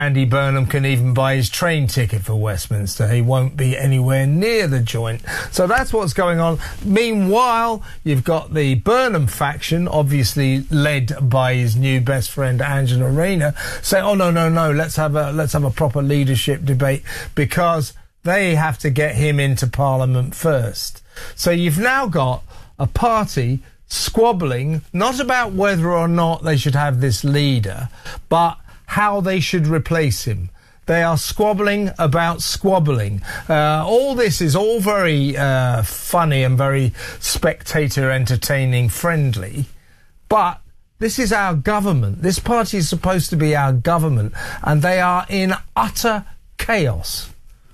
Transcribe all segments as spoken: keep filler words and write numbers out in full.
Andy Burnham can even buy his train ticket for Westminster. He won't be anywhere near the joint. So that's what's going on. Meanwhile, you've got the Burnham faction, obviously led by his new best friend Angela Rayner, saying, "Oh no, no, no, let's have a let's have a proper leadership debate," because they have to get him into Parliament first. So you've now got a party squabbling not about whether or not they should have this leader, but how they should replace him. They are squabbling about squabbling. Uh, all this is all very uh, funny and very spectator entertaining friendly, but this is our government. This party is supposed to be our government, and they are in utter chaos.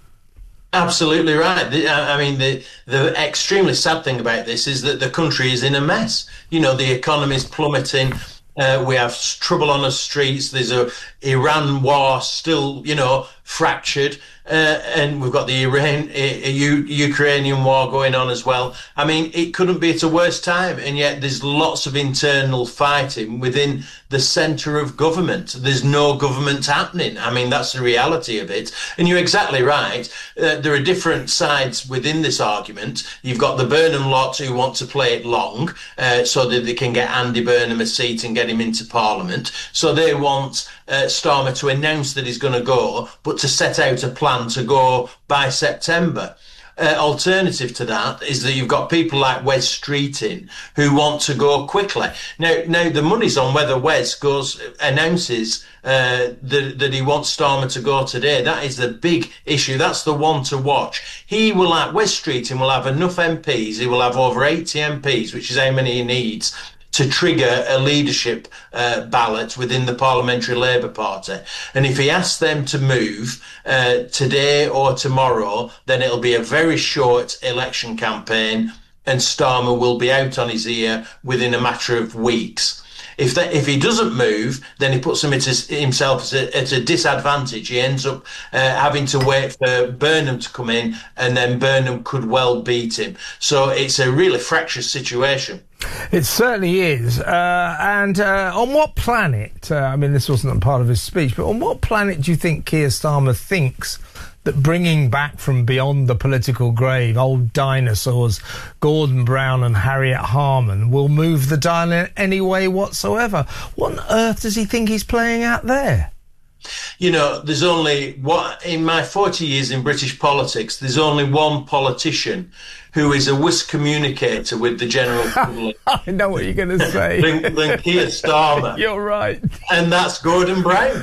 Absolutely right. The, I mean, the the extremely sad thing about this is that the country is in a mess. You know, the economy is plummeting. Uh, we have trouble on the streets. There's a Iran war still, you know, fractured. Uh, and we've got the Iran, uh, U- Ukrainian war going on as well. I mean, it couldn't be at a worse time. And yet there's lots of internal fighting within the centre of government. There's no government happening. I mean, that's the reality of it. And you're exactly right. Uh, there are different sides within this argument. You've got the Burnham lot who want to play it long uh, so that they can get Andy Burnham a seat and get him into Parliament. So they want uh, Starmer to announce that he's going to go, but to set out a plan to go by September. Uh, alternative to that is that you've got people like Wes Streeting who want to go quickly. Now, now the money's on whether Wes goes announces uh, that, that he wants Starmer to go today. That is the big issue. That's the one to watch. He will have, Wes Streeting will have enough M Ps. He will have over eighty M Ps, which is how many he needs to trigger a leadership uh, ballot within the Parliamentary Labour Party. And if he asks them to move uh, today or tomorrow, then it'll be a very short election campaign and Starmer will be out on his ear within a matter of weeks. If that, if he doesn't move, then he puts him at his, himself at a, at a disadvantage. He ends up uh, having to wait for Burnham to come in, and then Burnham could well beat him. So it's a really fractious situation. It certainly is. Uh, and uh, on what planet, uh, I mean, this wasn't a part of his speech, but on what planet do you think Keir Starmer thinks that bringing back from beyond the political grave old dinosaurs Gordon Brown and Harriet Harman will move the dial in any way whatsoever? What on earth does he think he's playing out there? You know, there's only what in my forty years in British politics, there's only one politician who is a whisk communicator with the general public. I know what you're going to say. than, than Keir Starmer. You're right. And that's Gordon Brown.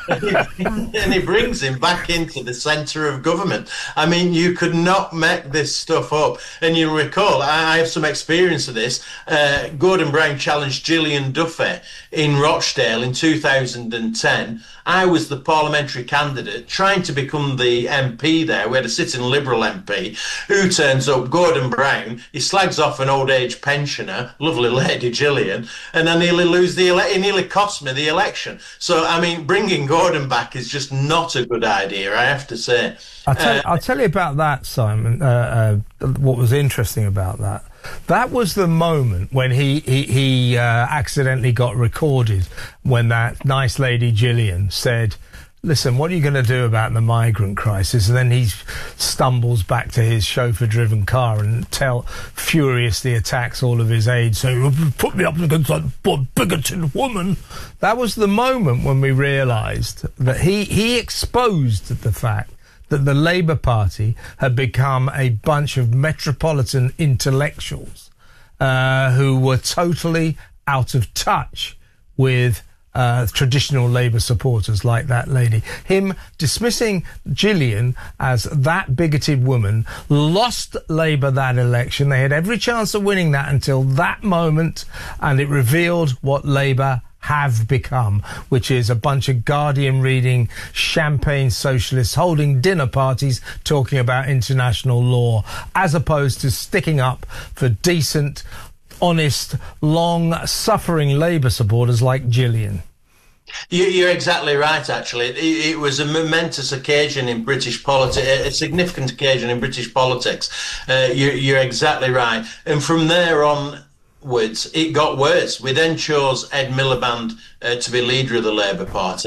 And he brings him back into the centre of government. I mean, you could not make this stuff up. And you'll recall, I have some experience of this. Uh, Gordon Brown challenged Gillian Duffy in Rochdale in two thousand ten. I was the parliamentary candidate trying to become the M P there. We had a sitting Liberal M P who turns up, Gordon Brown. He slags off an old age pensioner, lovely lady Gillian, and I nearly lose the ele- it nearly cost me the election. So, I mean, bringing Gordon back is just not a good idea, I have to say. I'll tell, uh, I'll tell you about that, Simon. Uh, uh, what was interesting about that. That was the moment when he he, he uh, accidentally got recorded when that nice lady Gillian said, "Listen, what are you going to do about the migrant crisis?" And then he stumbles back to his chauffeur-driven car and tell furiously attacks all of his aides, saying, "Put me up against that bigoted woman." That was the moment when we realised that he he exposed the fact that the Labour Party had become a bunch of metropolitan intellectuals uh, who were totally out of touch with uh, traditional Labour supporters like that lady. Him dismissing Gillian as that bigoted woman lost Labour that election. They had every chance of winning that until that moment, and it revealed what Labour have become, which is a bunch of Guardian reading champagne socialists holding dinner parties talking about international law, as opposed to sticking up for decent, honest, long-suffering Labour supporters like Gillian. You're exactly right, actually. It was a momentous occasion in British politics, a significant occasion in British politics. Uh, you're exactly right. And from there on, it got worse. We then chose Ed Miliband uh, to be leader of the Labour Party.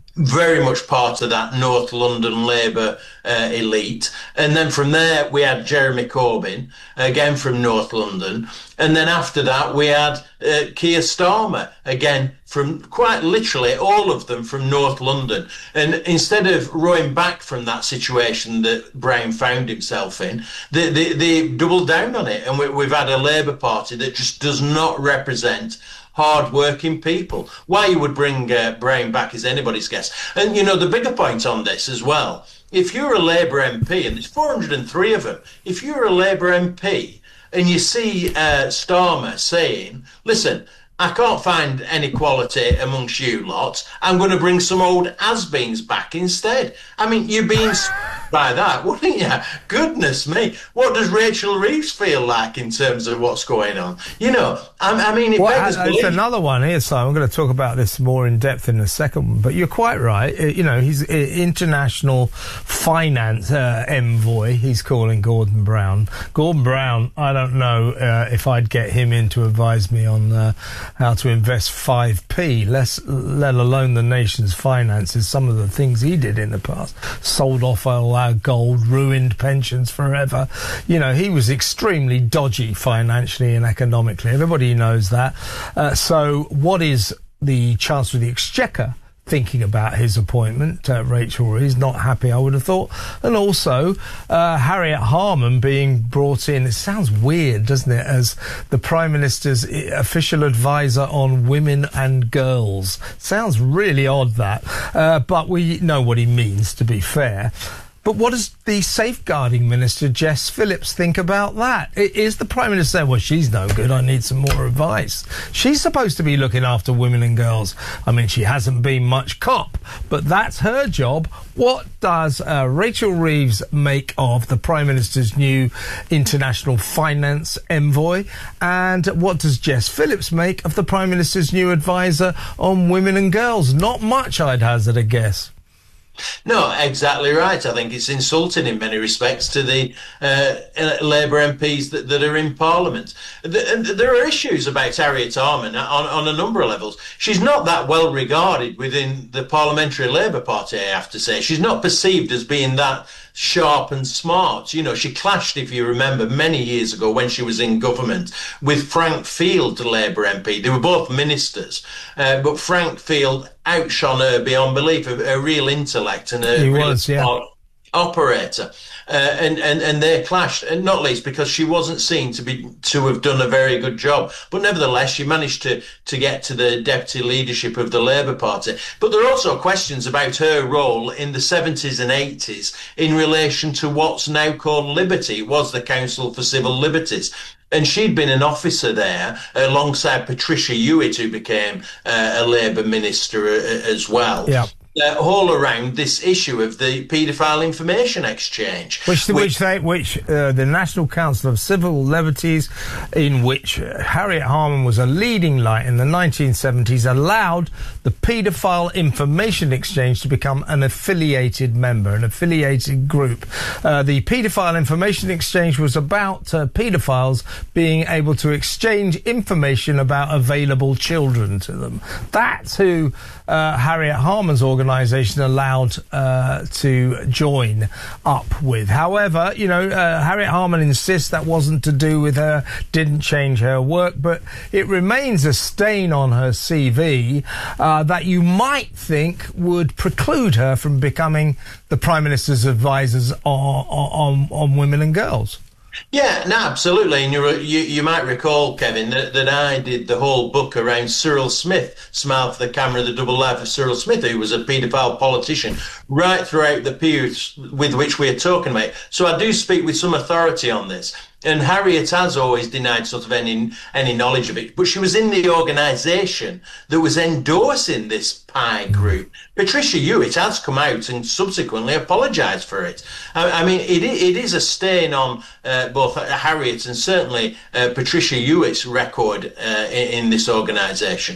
very much part of that North London Labour uh, elite. And then from there, we had Jeremy Corbyn, again from North London. And then after that, we had uh, Keir Starmer, again from quite literally all of them from North London. And instead of rowing back from that situation that Brown found himself in, they, they, they doubled down on it. And we, we've had a Labour Party that just does not represent hard-working people. Why you would bring uh, Brown back is anybody's guess. And, you know, the bigger point on this as well, if you're a Labour M P, and there's four hundred and three of them, if you're a Labour M P and you see uh, Starmer saying, listen, I can't find any quality amongst you lot, I'm going to bring some old has-beens back instead. I mean, you're being by that, wouldn't you? Goodness me. What does Rachel Reeves feel like in terms of what's going on? You know, I, I mean, it well, beggars there's belief. another one here, so I'm going to talk about this more in depth in a second. But you're quite right. Uh, you know, he's uh, international finance uh, envoy. He's calling Gordon Brown. Gordon Brown, I don't know uh, if I'd get him in to advise me on uh, how to invest five p, less, let alone the nation's finances. Some of the things he did in the past, sold off all our gold, ruined pensions forever. You know, he was extremely dodgy financially and economically. Everybody knows that. Uh, so what is the Chancellor of the Exchequer thinking about his appointment? uh, Rachel Reeves not happy, I would have thought. And also uh, Harriet Harman being brought in. It sounds weird, doesn't it, as the Prime Minister's official advisor on women and girls. Sounds really odd, that, uh, but we know what he means, to be fair. But what does the Safeguarding Minister, Jess Phillips, think about that? Is the Prime Minister saying, well, she's no good, I need some more advice? She's supposed to be looking after women and girls. I mean, she hasn't been much cop, but that's her job. What does uh, Rachel Reeves make of the Prime Minister's new international finance envoy? And what does Jess Phillips make of the Prime Minister's new advisor on women and girls? Not much, I'd hazard a guess. No, exactly right. I think it's insulting in many respects to the uh, Labour M Ps that, that are in Parliament. The, there are issues about Harriet Harman on, on a number of levels. She's not that well regarded within the Parliamentary Labour Party, I have to say. She's not perceived as being that sharp and smart. You know, she clashed, if you remember, many years ago when she was in government with Frank Field, the Labour M P. They were both ministers, uh, but Frank Field outshone her beyond belief, a, a real intellect and a he real was, yeah. operator. Uh, and, and, and they clashed, and not least because she wasn't seen to be to have done a very good job. But nevertheless, she managed to, to get to the deputy leadership of the Labour Party. But there are also questions about her role in the seventies and eighties in relation to what's now called Liberty. It was the Council for Civil Liberties. And she'd been an officer there alongside Patricia Hewitt, who became uh, a Labour minister uh, as well. Yeah. Uh, all around this issue of the paedophile information exchange, which which, which, they, which uh, the National Council of Civil Liberties, in which uh, Harriet Harman was a leading light in the nineteen seventies, allowed the paedophile information exchange to become an affiliated member, an affiliated group. Uh, the paedophile information exchange was about uh, paedophiles being able to exchange information about available children to them. That's who uh, Harriet Harman's organisation organisation allowed uh, to join up with. However, you know, uh, Harriet Harman insists that wasn't to do with her, didn't change her work, but it remains a stain on her C V uh, that you might think would preclude her from becoming the Prime Minister's advisors on, on, on women and girls. Yeah, no, absolutely. And you you you might recall, Kevin, that, that I did the whole book around Cyril Smith, Smile for the Camera, The Double Life of Cyril Smith, who was a paedophile politician right throughout the periods with which we're talking about. So I do speak with some authority on this. And Harriet has always denied sort of any any knowledge of it, but she was in the organisation that was endorsing this P I group. Patricia Hewitt has come out and subsequently apologised for it. I, I mean, it it is a stain on uh, both Harriet and certainly uh, Patricia Hewitt's record uh, in, in this organisation.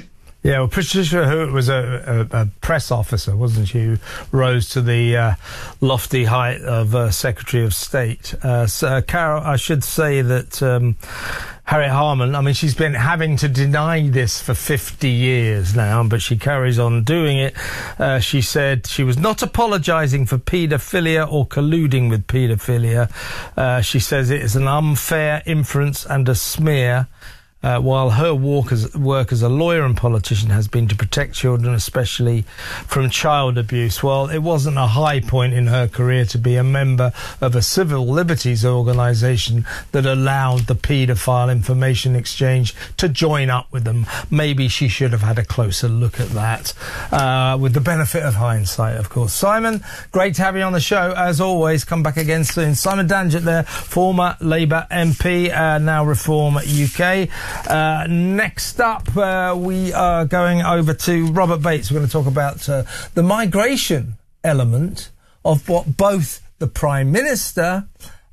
Yeah, well, Patricia Hewitt was a, a, a press officer, wasn't she, who rose to the uh, lofty height of uh, Secretary of State. Uh, so, uh, Carol, I should say that um, Harriet Harman, I mean, she's been having to deny this for fifty years now, but she carries on doing it. Uh, she said she was not apologising for paedophilia or colluding with paedophilia. Uh, she says it is an unfair inference and a smear. Uh, while her work as, work as a lawyer and politician has been to protect children, especially from child abuse. Well, it wasn't a high point in her career to be a member of a civil liberties organisation that allowed the paedophile information exchange to join up with them. Maybe she should have had a closer look at that, uh, with the benefit of hindsight, of course. Simon, great to have you on the show, as always. Come back again soon. Simon Danjett there, former Labour M P, uh, now Reform U K. Uh, next up, uh, we are going over to Robert Bates. We're going to talk about uh, the migration element of what both the Prime Minister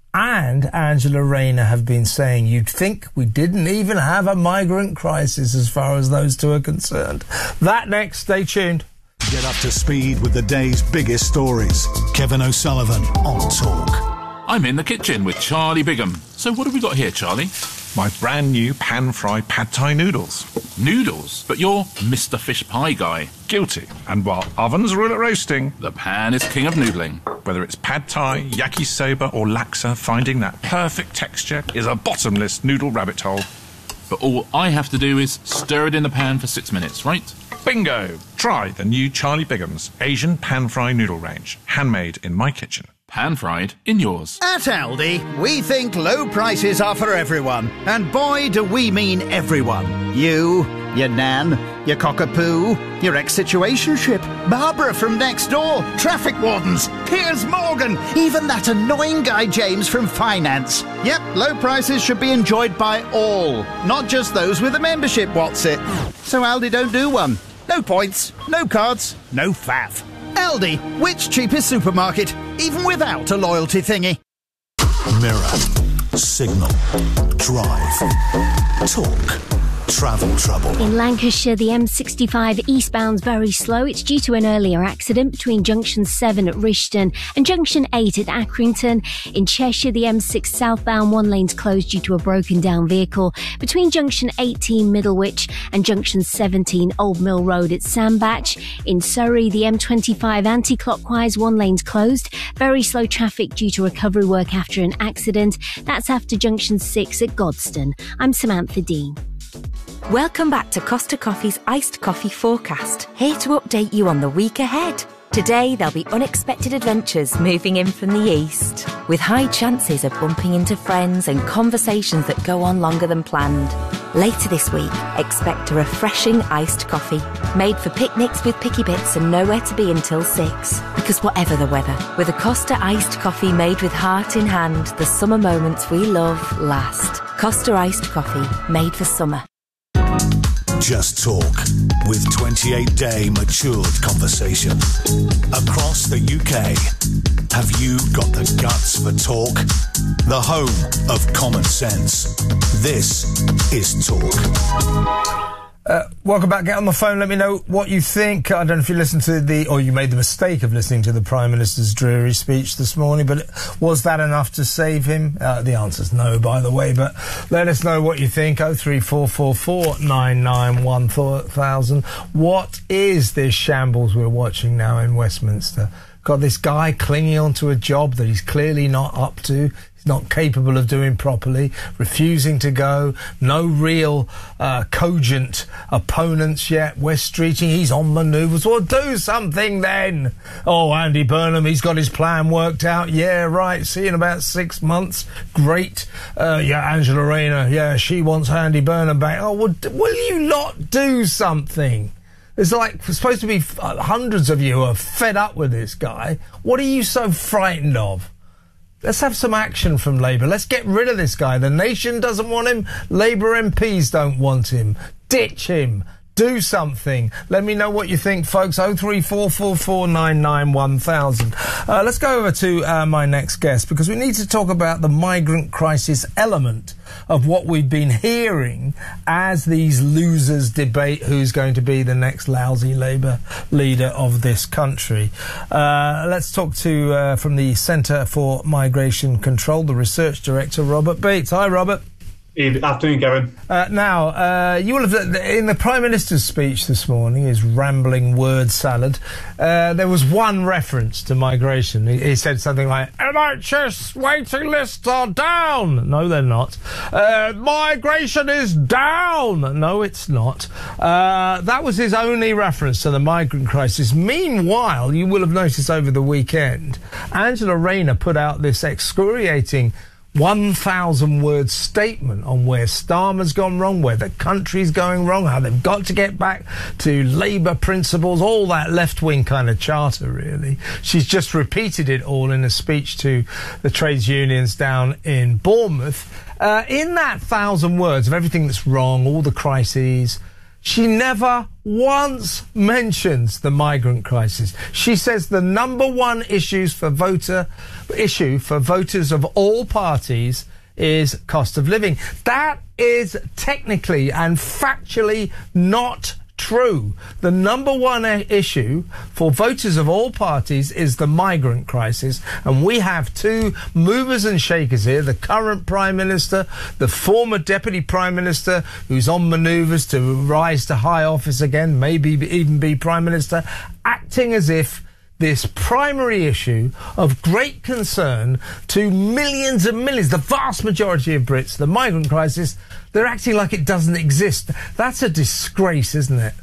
and Angela Rayner have been saying. You'd think we didn't even have a migrant crisis as far as those two are concerned. That next, stay tuned. Get up to speed with the day's biggest stories. Kevin O'Sullivan on Talk. I'm in the kitchen with Charlie Bigham. So what have we got here, Charlie? My brand new pan-fried pad thai noodles. Noodles? But you're Mister Fish Pie guy. Guilty. And while ovens rule at roasting, the pan is king of noodling. Whether it's pad thai, yakisoba or laksa, finding that perfect texture is a bottomless noodle rabbit hole. But all I have to do is stir it in the pan for six minutes, right? Bingo! Try the new Charlie Bigham's Asian pan-fried noodle range. Handmade in my kitchen. Pan-fried in yours. At Aldi, we think low prices are for everyone. And boy, do we mean everyone. You, your nan, your cockapoo, your ex-situationship, Barbara from next door, traffic wardens, Piers Morgan, even that annoying guy James from finance. Yep, low prices should be enjoyed by all, not just those with a membership, what's it? So Aldi don't do one. No points, no cards, no faff. Aldi, which cheapest supermarket, even without a loyalty thingy? Mirror, Signal, Drive, Talk, Travel Trouble. In Lancashire, the M sixty-five eastbound's very slow. It's due to an earlier accident between Junction seven at Rishton and Junction eight at Accrington. In Cheshire, the M six southbound one lane's closed due to a broken down vehicle between Junction eighteen Middlewich and Junction seventeen Old Mill Road at Sandbach. In Surrey, the M twenty-five anti-clockwise one lane's closed. Very slow traffic due to recovery work after an accident. That's after Junction six at Godstone. I'm Samantha Dean. Welcome back to Costa Coffee's Iced Coffee Forecast, here to update you on the week ahead. Today there'll be unexpected adventures moving in from the east, with high chances of bumping into friends and conversations that go on longer than planned. Later this week, expect a refreshing iced coffee, made for picnics with picky bits and nowhere to be until six. Because whatever the weather, with a Costa iced coffee made with heart in hand, the summer moments we love last. Costa iced coffee, made for summer. Just Talk, with twenty-eight day matured conversation. Across the U K, have you got the guts for talk? The home of common sense. This is Talk. Uh, welcome back. Get on the phone. Let me know what you think. I don't know if you listened to the, or you made the mistake of listening to the Prime Minister's dreary speech this morning, but was that enough to save him? Uh, the answer's no, by the way, but let us know what you think. oh three four four four nine nine one thousand. What is this shambles we're watching now in Westminster? Got this guy clinging onto a job that he's clearly not up to. He's not capable of doing properly, refusing to go, no real uh, cogent opponents yet. West Streeting, he's on manoeuvres. Well, do something then. Oh, Andy Burnham, he's got his plan worked out. Yeah, right, see you in about six months. Great. Uh, yeah, Angela Rayner, yeah, she wants Andy Burnham back. Oh, well, will you not do something? There's like supposed to be hundreds of you who are fed up with this guy. What are you so frightened of? Let's have some action from Labour. Let's get rid of this guy. The nation doesn't want him. Labour M Ps don't want him. Ditch him. Do something. Let me know what you think, folks. oh three four four four nine nine one thousand. Uh, let's go over to uh, my next guest, because we need to talk about the migrant crisis element of what we've been hearing as these losers debate who's going to be the next lousy Labour leader of this country. Uh, let's talk to, uh, from the Centre for Migration Control, the Research Director, Robert Bates. Hi, Robert. Good afternoon, Kevin. Uh, now, uh, you will have, in the Prime Minister's speech this morning, his rambling word salad, uh, there was one reference to migration. He, he said something like, N H S waiting lists are down. No, they're not. Uh, migration is down. No, it's not. Uh, that was his only reference to the migrant crisis. Meanwhile, you will have noticed over the weekend, Angela Rayner put out this excoriating one thousand word statement on where Starmer's gone wrong, where the country's going wrong, how they've got to get back to Labour principles, all that left-wing kind of charter, really. She's just repeated it all in a speech to the trades unions down in Bournemouth. Uh, in that thousand words of everything that's wrong, all the crises, she never once mentions the migrant crisis. She says the number one issues for voter issue for voters of all parties is cost of living. That is technically and factually not true. The number one issue for voters of all parties is the migrant crisis, and we have two movers and shakers here, the current Prime Minister, the former Deputy Prime Minister, who's on manoeuvres to rise to high office again, maybe even be Prime Minister, acting as if this primary issue of great concern to millions and millions, the vast majority of Brits, the migrant crisis, they're acting like it doesn't exist. That's a disgrace, isn't it?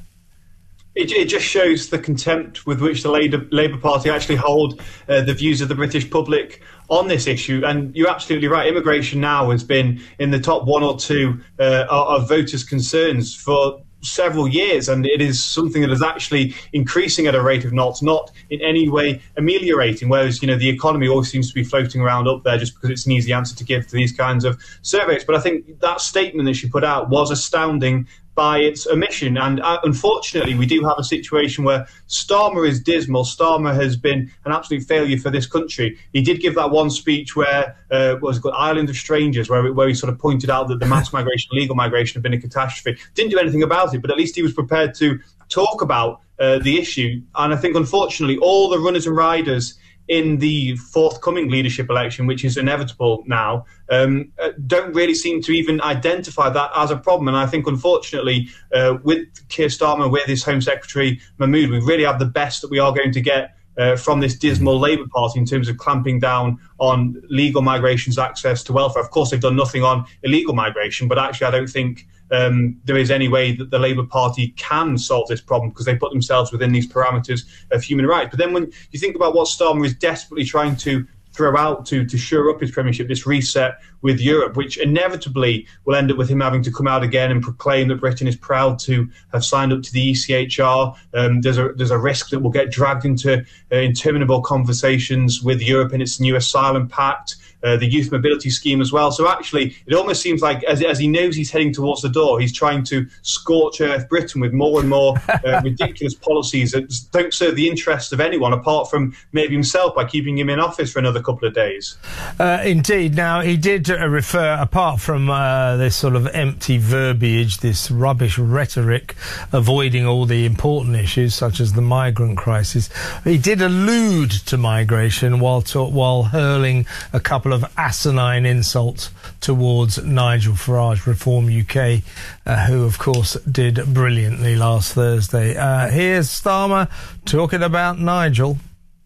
It, it just shows the contempt with which the Labour, Labour Party actually hold uh, the views of the British public on this issue. And you're absolutely right. Immigration now has been in the top one or two uh, of voters' concerns for several years, and it is something that is actually increasing at a rate of knots, not in any way ameliorating, whereas, you know, the economy always seems to be floating around up there just because it's an easy answer to give to these kinds of surveys. But I think that statement that she put out was astounding by its omission. And uh, unfortunately, we do have a situation where Starmer is dismal. Starmer has been an absolute failure for this country. He did give that one speech where, uh, what was it called, Island of Strangers, where, where he sort of pointed out that the mass migration, legal migration had been a catastrophe. Didn't do anything about it, but at least he was prepared to talk about uh, the issue. And I think, unfortunately, all the runners and riders in the forthcoming leadership election, which is inevitable now, um, uh, don't really seem to even identify that as a problem. And I think, unfortunately, uh, with Keir Starmer, with his Home Secretary Mahmood, we really have the best that we are going to get uh, from this dismal Labour Party in terms of clamping down on legal migration's access to welfare. Of course, they've done nothing on illegal migration, but actually I don't think Um, there is any way that the Labour Party can solve this problem, because they put themselves within these parameters of human rights. But then when you think about what Starmer is desperately trying to throw out to, to shore up his premiership, this reset with Europe, which inevitably will end up with him having to come out again and proclaim that Britain is proud to have signed up to the E C H R. Um, there's a there's a risk that we'll get dragged into uh, interminable conversations with Europe in its new asylum pact. Uh, the youth mobility scheme as well. So actually, it almost seems like as, as he knows he's heading towards the door, he's trying to scorch earth Britain with more and more uh, ridiculous policies that don't serve the interests of anyone apart from maybe himself, by keeping him in office for another couple of days. Uh, indeed. Now, he did uh, refer, apart from uh, this sort of empty verbiage, this rubbish rhetoric, avoiding all the important issues such as the migrant crisis, he did allude to migration while, to- while hurling a couple of asinine insults towards Nigel Farage, Reform U K, uh, who, of course, did brilliantly last Thursday. Uh, here's Starmer talking about Nigel.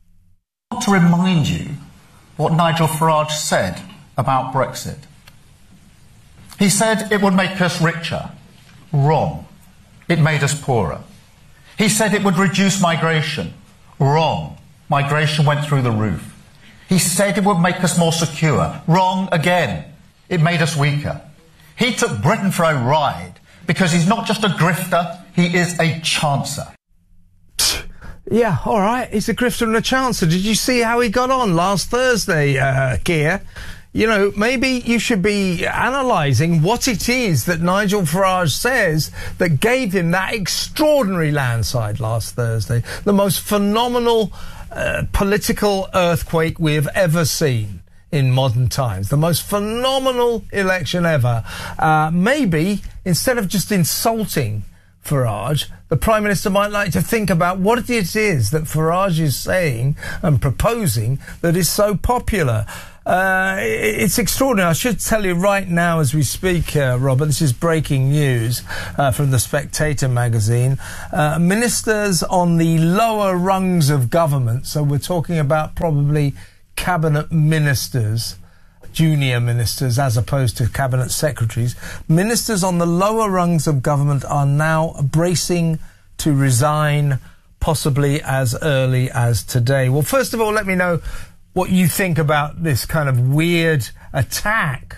I want to remind you what Nigel Farage said about Brexit. He said it would make us richer. Wrong. It made us poorer. He said it would reduce migration. Wrong. Migration went through the roof. He said it would make us more secure. Wrong again. It made us weaker. He took Britain for a ride because he's not just a grifter, he is a chancer. Yeah, all right, he's a grifter and a chancer. Did you see how he got on last Thursday, uh, Keir? you know, maybe you should be analysing what it is that Nigel Farage says that gave him that extraordinary landslide last Thursday, the most phenomenal uh, political earthquake we have ever seen in modern times, the most phenomenal election ever. Uh, maybe, instead of just insulting Farage, the Prime Minister might like to think about what it is that Farage is saying and proposing that is so popular. Uh, it's extraordinary. I should tell you right now as we speak, uh, Robert, this is breaking news uh, from The Spectator magazine. Uh, ministers on the lower rungs of government, so we're talking about probably cabinet ministers, junior ministers as opposed to cabinet secretaries, ministers on the lower rungs of government are now bracing to resign, possibly as early as today. Well, first of all, let me know what you think about this kind of weird attack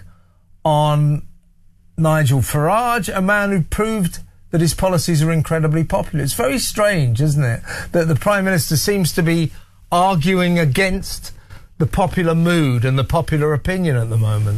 on Nigel Farage, a man who proved that his policies are incredibly popular. It's very strange, isn't it, that the Prime Minister seems to be arguing against the popular mood and the popular opinion at the moment.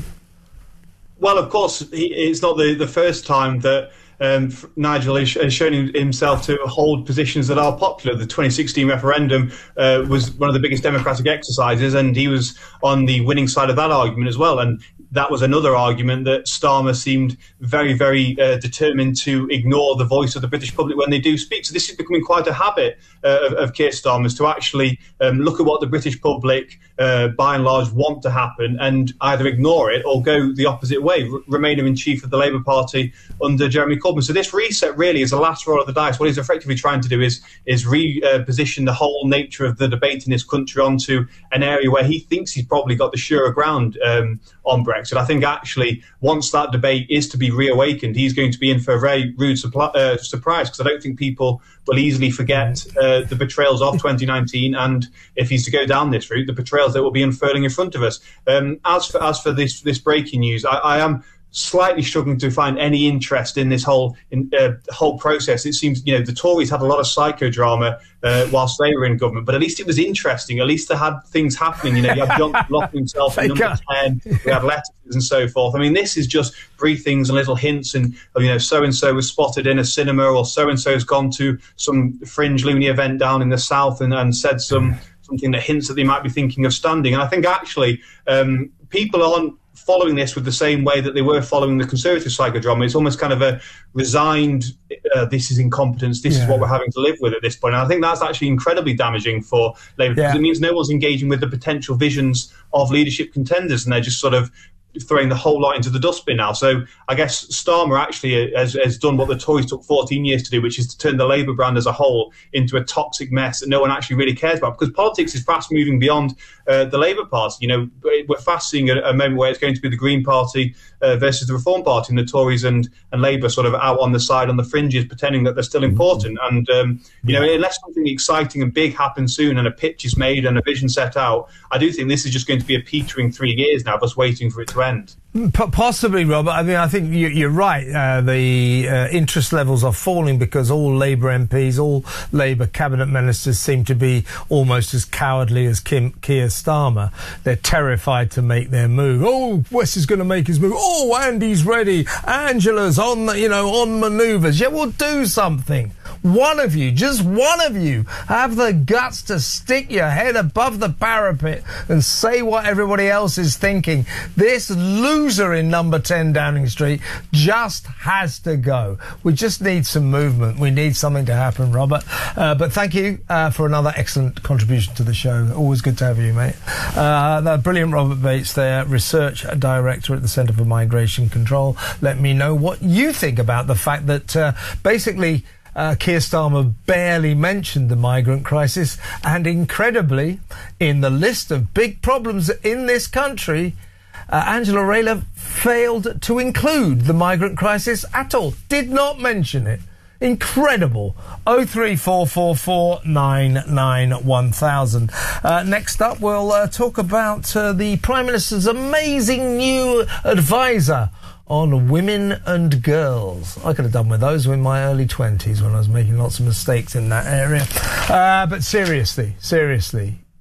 Well, of course, he, it's not the, the first time that um, Nigel has shown himself to hold positions that are popular. The twenty sixteen referendum uh, was one of the biggest democratic exercises, and he was on the winning side of that argument as well. And that was another argument that Starmer seemed very, very uh, determined to ignore the voice of the British public when they do speak. So this is becoming quite a habit uh, of, of Keir Starmer's to actually um, look at what the British public, uh, by and large, want to happen and either ignore it or go the opposite way. R- Remainer in chief of the Labour Party under Jeremy Corbyn. So this reset really is the last roll of the dice. What he's effectively trying to do is is reposition uh, the whole nature of the debate in this country onto an area where he thinks he's probably got the surer ground um, on Brexit. I think actually once that debate is to be reawakened, he's going to be in for a very rude supply, uh, surprise, because I don't think people will easily forget uh, the betrayals of twenty nineteen, and if he's to go down this route, the betrayals that will be unfurling in front of us. Um, as for as for this this breaking news, I, I am slightly struggling to find any interest in this whole in, uh, whole process. It seems, you know, the Tories had a lot of psychodrama uh, whilst they were in government, but at least it was interesting. At least they had things happening. You know, you had John locking himself in number ten, we had letters and so forth. I mean, this is just briefings and little hints, and you know, so and so was spotted in a cinema, or so and so has gone to some fringe loony event down in the south and, and said some something that hints that they might be thinking of standing. And I think actually um, people aren't following this with the same way that they were following the Conservative psychodrama. It's almost kind of a resigned, uh, this is incompetence, this yeah. is what we're having to live with at this point. And I think that's actually incredibly damaging for Labour, yeah. because it means no one's engaging with the potential visions of leadership contenders, and they're just sort of throwing the whole lot into the dustbin now. So I guess Starmer actually has, has done what the Tories took fourteen years to do, which is to turn the Labour brand as a whole into a toxic mess that no one actually really cares about, because politics is fast moving beyond uh, the Labour Party. You know, we're fast seeing a, a moment where it's going to be the Green Party uh, versus the Reform Party, and the Tories and, and Labour sort of out on the side on the fringes, pretending that they're still important. And, um, you know, unless something exciting and big happens soon and a pitch is made and a vision set out, I do think this is just going to be a petering three years now, just waiting for it to end. P- possibly, Robert. I mean, I think you, you're right. Uh, the uh, interest levels are falling because all Labour M Ps, all Labour cabinet ministers seem to be almost as cowardly as Kim, Keir Starmer. They're terrified to make their move. Oh, Wes is going to make his move. Oh, Andy's ready. Angela's on the, you know, on manoeuvres. Yeah, well, do something. One of you, just one of you, have the guts to stick your head above the parapet and say what everybody else is thinking. This loser in number ten Downing Street just has to go. We just need some movement. We need something to happen, Robert. Uh, but thank you uh, for another excellent contribution to the show. Always good to have you, mate. Uh, the brilliant Robert Bates there, Research Director at the Centre for Migration Control. Let me know what you think about the fact that uh, basically Uh, Keir Starmer barely mentioned the migrant crisis, and incredibly, in the list of big problems in this country, uh, Angela Rayner failed to include the migrant crisis at all. Did not mention it. Incredible. oh three four four four nine nine one thousand. Uh, next up, we'll uh, talk about uh, the Prime Minister's amazing new advisor on women and girls. I could have done with those in my early twenties when I was making lots of mistakes in that area. Uh, but seriously, seriously,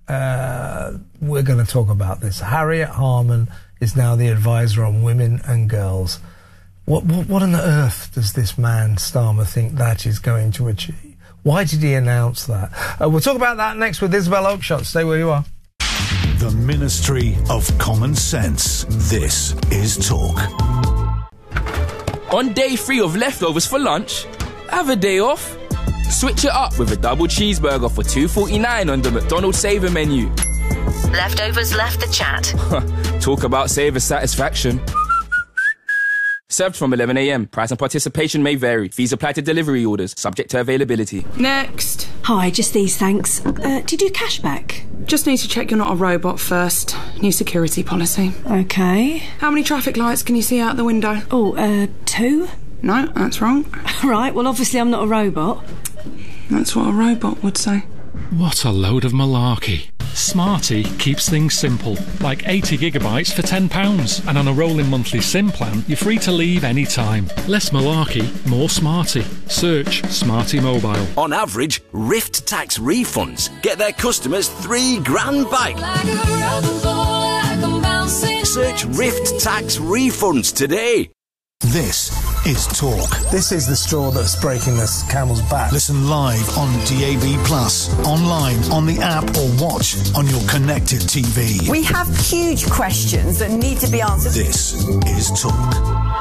uh, we're going to talk about this. Harriet Harman is now the advisor on women and girls. What, what, what on earth does this man, Starmer, think that is going to achieve? Why did he announce that? Uh, we'll talk about that next with Isabel Oakeshott. Stay where you are. The Ministry of Common Sense. This is Talk. On day three of leftovers for lunch, have a day off. Switch it up with a double cheeseburger for two forty-nine on the McDonald's Saver menu. Leftovers left the chat. Talk about Saver satisfaction. Served from eleven a m. Price and participation may vary. Fees apply to delivery orders, subject to availability. Next. Hi, just these, thanks. Uh, do you do cashback? Just need to check you're not a robot first. New security policy. Okay. How many traffic lights can you see out the window? Oh, uh, two? No, that's wrong. Right, well, obviously I'm not a robot. That's what a robot would say. What a load of malarkey. Smarty keeps things simple, like eighty gigabytes for ten pounds. And on a rolling monthly SIM plan, you're free to leave any time. Less malarkey, more Smarty. Search Smarty Mobile. On average, Rift Tax refunds get their customers three grand back. Search Rift Tax refunds today. This is Talk. This is the straw that's breaking the camel's back. Listen live on D A B Plus, online, on the app, or watch on your connected T V. We have huge questions that need to be answered. This is Talk.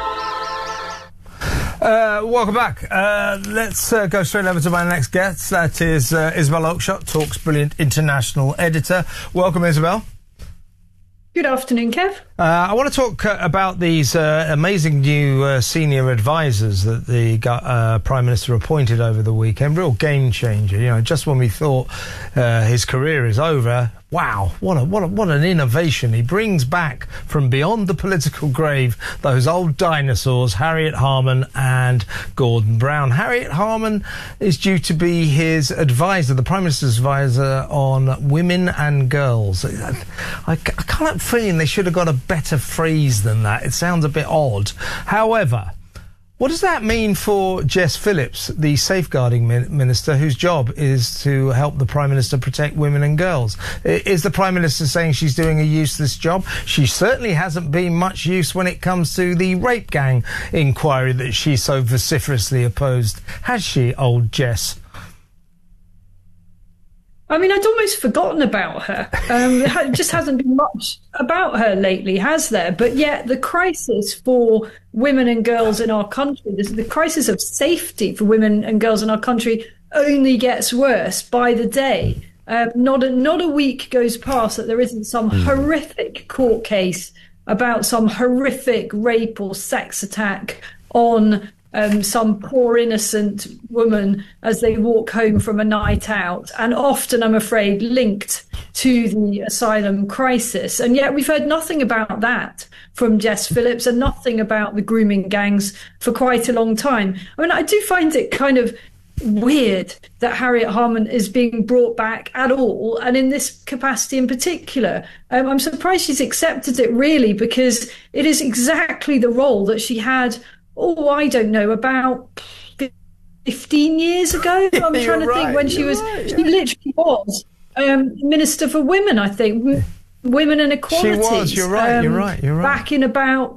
Uh, welcome back. Uh, let's uh, go straight over to my next guest. That is uh, Isabel Oakeshott, Talk's brilliant international editor. Welcome, Isabel. Good afternoon, Kev. Uh, I want to talk uh, about these uh, amazing new uh, senior advisors that the uh, Prime Minister appointed over the weekend. Real game changer. You know, just when we thought uh, his career is over, wow, what a, what a, what an innovation. He brings back from beyond the political grave those old dinosaurs, Harriet Harman and Gordon Brown. Harriet Harman is due to be his advisor, the Prime Minister's advisor on women and girls. I, I can't help feeling they should have got a better phrase than that. It sounds a bit odd. However, what does that mean for Jess Phillips, the safeguarding min- minister, whose job is to help the Prime Minister protect women and girls? I- is the Prime Minister saying she's doing a useless job? She certainly hasn't been much use when it comes to the rape gang inquiry that she so vociferously opposed. Has she, old Jess? I mean, I'd almost forgotten about her. Um, it just hasn't been much about her lately, has there? But yet the crisis for women and girls in our country, the, the crisis of safety for women and girls in our country only gets worse by the day. Um, not, a, not a week goes past that there isn't some mm. horrific court case about some horrific rape or sex attack on Um, some poor innocent woman as they walk home from a night out, and often, I'm afraid, linked to the asylum crisis. And yet we've heard nothing about that from Jess Phillips and nothing about the grooming gangs for quite a long time. I mean, I do find it kind of weird that Harriet Harman is being brought back at all, and in this capacity in particular. Um, I'm surprised she's accepted it, really, because it is exactly the role that she had Oh, I don't know, about fifteen years ago. I'm trying to right, think when she was, right, she yeah. literally was um, Minister for Women, I think, w- Women and Equality. She was, you're right, um, you're right, you're right. Back in about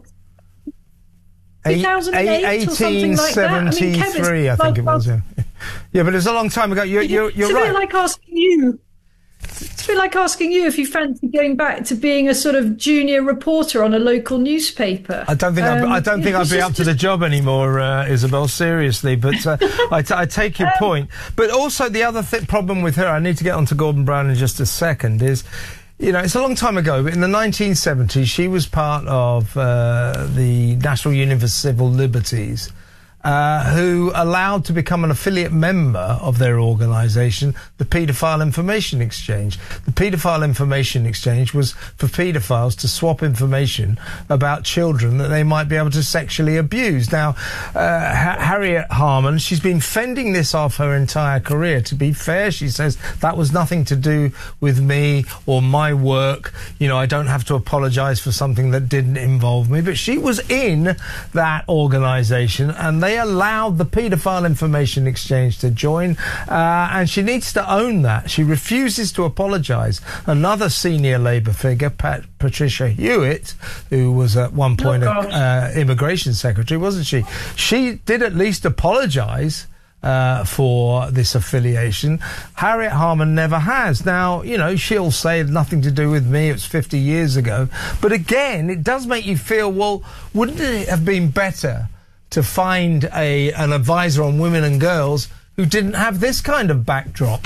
two thousand eight or something like that. eighteen seventy-three, I, mean, I think like, it was, yeah. Yeah, but it was a long time ago. You're, you're, you're it's right. It's a bit like asking you. It's a bit like asking you if you fancy going back to being a sort of junior reporter on a local newspaper. I don't think um, I'd, I don't think I'd be up to the job anymore, uh, Isabel. Seriously, but uh, I, t- I take your um, point. But also the other th- problem with her, I need to get onto Gordon Brown in just a second, is, you know, it's a long time ago, but in the nineteen seventies, she was part of uh, the National Union for Civil Liberties. Uh, who allowed to become an affiliate member of their organisation, the Paedophile Information Exchange. The Paedophile Information Exchange was for paedophiles to swap information about children that they might be able to sexually abuse. Now, uh, ha- Harriet Harman, she's been fending this off her entire career. To be fair, she says, that was nothing to do with me or my work. You know, I don't have to apologise for something that didn't involve me. But she was in that organisation, and they they allowed the paedophile information exchange to join, uh, and she needs to own that. She refuses to apologise. Another senior Labour figure, Pat, Patricia Hewitt, who was at one point oh, a uh, immigration secretary, wasn't she? She did at least apologise Uh, for this affiliation. Harriet Harman never has. Now, you know, she'll say nothing to do with me, it's fifty years ago. But again, it does make you feel, well, wouldn't it have been better to find a an advisor on women and girls who didn't have this kind of backdrop?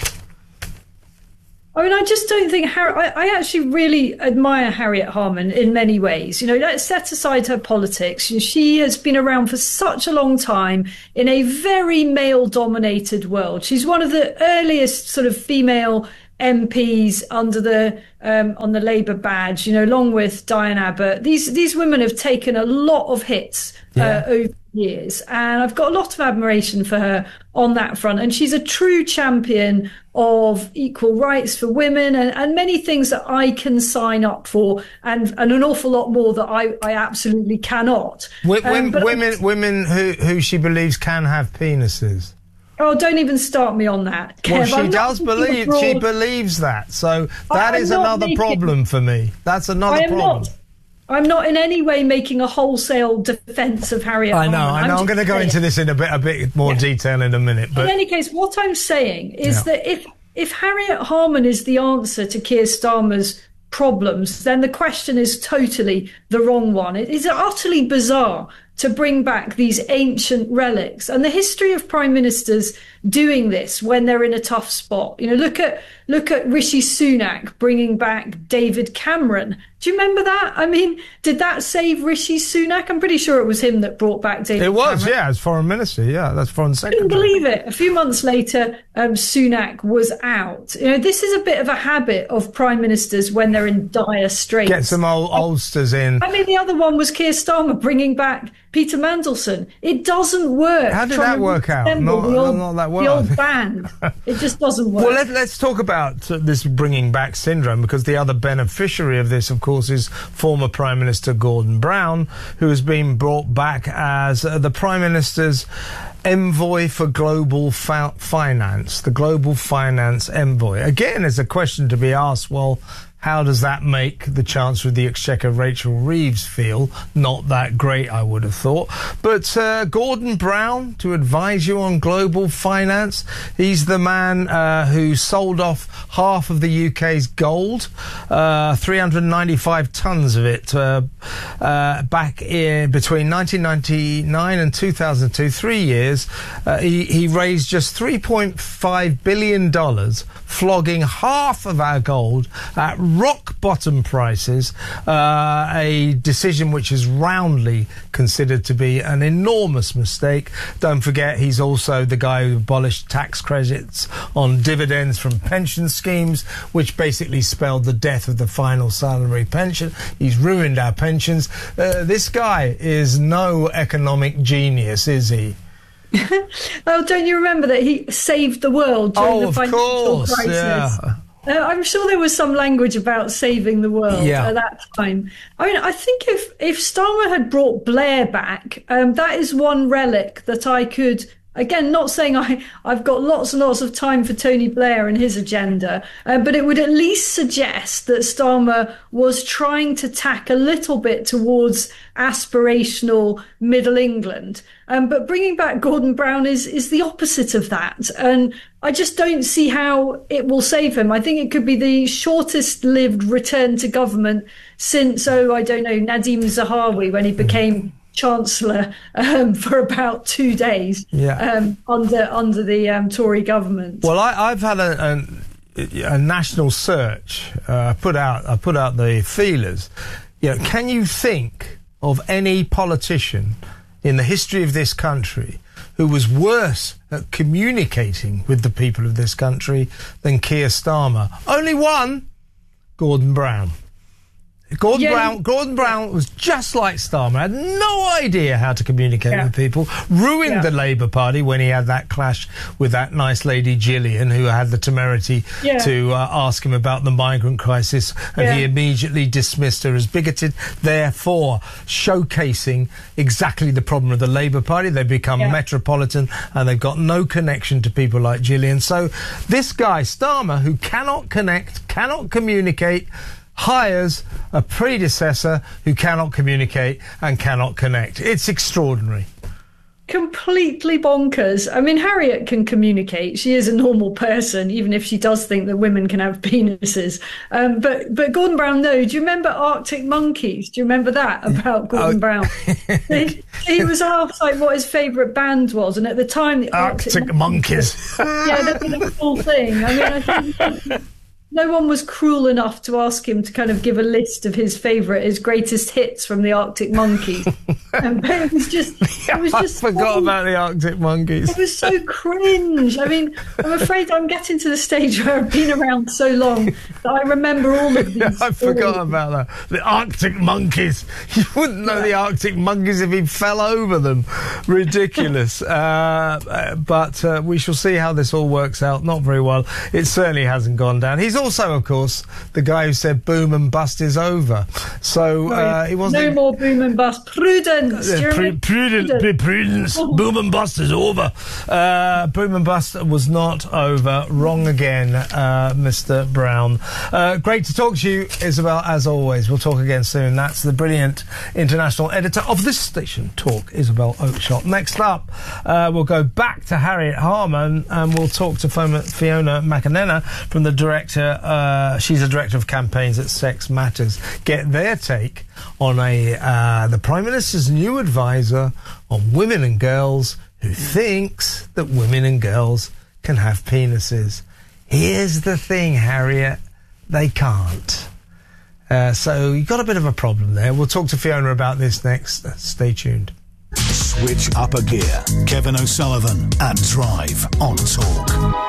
I mean, I just don't think Harriet. I, I actually really admire Harriet Harman in many ways. You know, let's set aside her politics. She has been around for such a long time in a very male-dominated world. She's one of the earliest sort of female M Ps under the um, on the Labour badge. You know, along with Diane Abbott. These these women have taken a lot of hits Yeah. uh, over years, and I've got a lot of admiration for her on that front. And she's a true champion of equal rights for women and, and many things that I can sign up for, and, and an awful lot more that I, I absolutely cannot. W- Um, but- women, women who, who she believes can have penises. Oh, don't even start me on that, Kev. Well, she I'm not does making a believe. broad- She believes that. So that I- is I'm not another making- problem for me. That's another I am problem. not. I'm not in any way making a wholesale defence of Harriet I know. Harman. I know. I'm, just going to go saying- into this in a bit, a bit more detail in a minute. But in any case, what I'm saying is Yeah. that if if Harriet Harman is the answer to Keir Starmer's problems, then the question is totally the wrong one. It is utterly bizarre to bring back these ancient relics, and the history of prime ministers doing this when they're in a tough spot. You know, look at look at Rishi Sunak bringing back David Cameron. Do you remember that? I mean, did that save Rishi Sunak? I'm pretty sure it was him that brought back David it was, Cameron. yeah, as foreign minister. Yeah, that's foreign I secretary. couldn't believe it. A few months later, um, Sunak was out. You know, this is a bit of a habit of prime ministers when they're in dire straits. Get some old oldsters in. I mean, the other one was Keir Starmer bringing back Peter Mandelson. It doesn't work. How did Trying that to work out? reassemble Not- the old, not that the well. old band. It just doesn't work. Well, let, let's talk about uh, this bringing back syndrome, because the other beneficiary of this, of course, is former Prime Minister Gordon Brown, who has been brought back as uh, the Prime Minister's envoy for global fa- finance, the global finance envoy. Again, there's a question to be asked, well, how does that make the Chancellor of the Exchequer, Rachel Reeves, feel? Not that great, I would have thought. But uh, Gordon Brown, to advise you on global finance, he's the man uh, who sold off half of the U K's gold, uh, three hundred ninety-five tonnes of it, uh, uh, back in between nineteen ninety-nine and two thousand two, three years. Uh, he, he raised just three point five billion dollars, flogging half of our gold at rock bottom prices, uh, a decision which is roundly considered to be an enormous mistake. Don't forget, he's also the guy who abolished tax credits on dividends from pension schemes, which basically spelled the death of the final salary pension. He's ruined our pensions. Uh, this guy is no economic genius, is he? Oh, don't you remember that he saved the world during Oh, the of financial course, crisis? yeah. Uh, I'm sure there was some language about saving the world Yeah. at that time. I mean, I think if, if Starmer had brought Blair back, um, that is one relic that I could, again, not saying I, I've got lots and lots of time for Tony Blair and his agenda, uh, but it would at least suggest that Starmer was trying to tack a little bit towards aspirational Middle England. Um, but bringing back Gordon Brown is, is the opposite of that. And I just don't see how it will save him. I think it could be the shortest lived return to government since, oh, I don't know, Nadim Zahawi, when he became Chancellor um, for about two days Yeah. um, under under the um, Tory government. Well, I, I've had a, a, a national search. Uh, I put out I put out the feelers. You know, can you think of any politician in the history of this country who was worse at communicating with the people of this country than Keir Starmer? Only one, Gordon Brown. Gordon Yeah. Brown Gordon Brown was just like Starmer, had no idea how to communicate Yeah. with people, ruined Yeah. the Labour Party when he had that clash with that nice lady Gillian, who had the temerity Yeah. to uh, ask him about the migrant crisis, and Yeah. he immediately dismissed her as bigoted, therefore showcasing exactly the problem of the Labour Party. They've become Yeah. metropolitan, and they've got no connection to people like Gillian. So this guy, Starmer, who cannot connect, cannot communicate, hires a predecessor who cannot communicate and cannot connect. It's extraordinary. Completely bonkers. I mean, Harriet can communicate. She is a normal person, even if she does think that women can have penises. Um, but but Gordon Brown, no. Do you remember Arctic Monkeys? Do you remember that about Gordon Oh. Brown? he, he was asked like what his favourite band was, and at the time, the Arctic, Arctic Monkeys. yeah, that was a full thing. I mean, I think no one was cruel enough to ask him to kind of give a list of his favourite, his greatest hits from the Arctic Monkeys. um, but it was just, it was I just forgot so, about the Arctic Monkeys. it was so cringe. I mean, I'm afraid I'm getting to the stage where I've been around so long that I remember all of these. I forgot about that. The Arctic Monkeys. You wouldn't know the Arctic Monkeys if he fell over them. Ridiculous. uh, uh, but uh, we shall see how this all works out. Not very well. It certainly hasn't gone down. He's also, of course, the guy who said boom and bust is over. So uh, he wasn't... No more boom and bust. Prudence. Do you Uh, remember? prudent, be prudence. Boom and bust is over. Uh, boom and bust was not over. Wrong again, uh, Mister Brown. Uh, great to talk to you, Isabel, as always. We'll talk again soon. That's the brilliant international editor of this station, Talk, Isabel Oakeshott. Next up, uh, we'll go back to Harriet Harman and we'll talk to Fiona, Fiona McAnena from the director. Uh, she's a director of campaigns at Sex Matters. Get their take on a uh, the Prime Minister's new advisor on women and girls who thinks that women and girls can have penises. Here's the thing, Harriet, they can't. Uh, so you've got a bit of a problem there. We'll talk to Fiona about this next. Uh, stay tuned. Switch up a gear. Kevin O'Sullivan and Drive on Talk.